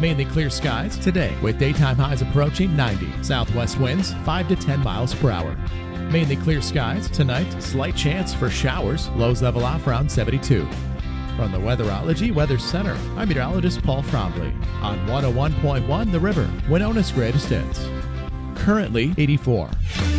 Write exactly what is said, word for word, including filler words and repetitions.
Mainly clear skies today with daytime highs approaching ninety. Southwest winds five to ten miles per hour. Mainly clear skies tonight. Slight chance for showers. Lows level off around seventy-two. From the Weatherology Weather Center, I'm meteorologist Paul Frombley on one oh one point one The River, Winona's greatest hits. Currently eighty-four.